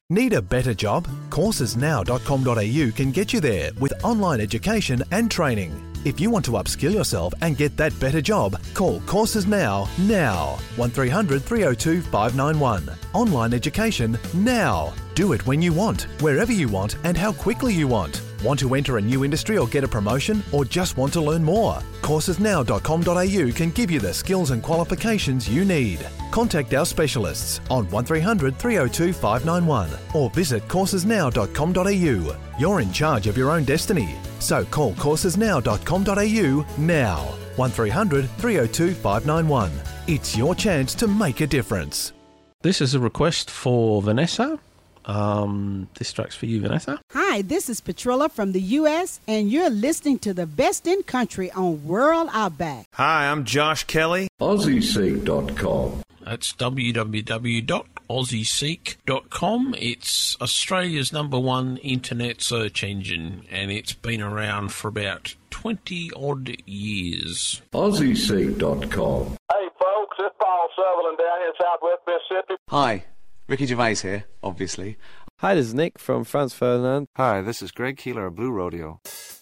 Need a better job? Coursesnow.com.au can get you there with online education and training. If you want to upskill yourself and get that better job, call Courses Now. 1300 302 591. Online education now. Do it when you want, wherever you want, and how quickly you want. Want to enter a new industry or get a promotion, or just want to learn more? Coursesnow.com.au can give you the skills and qualifications you need. Contact our specialists on 1300 302 591 or visit coursesnow.com.au. You're in charge of your own destiny. So call coursesnow.com.au now. 1300 302 591. It's your chance to make a difference. This is a request for Vanessa. This track's for you, Vanessa. Hi, this is Petrilla from the U.S., and you're listening to the best in country on World Outback. Hi, I'm Josh Kelly. AussieSeek.com. That's www.aussieseek.com. It's Australia's #1 internet search engine, and it's been around for about 20-odd years. AussieSeek.com. Hey, folks, it's Paul Sutherland down here in Southwest Mississippi. Hi, Ricky Gervais here, obviously. Hi, this is Nick from Franz Ferdinand. Hi, this is Greg Keeler of Blue Rodeo.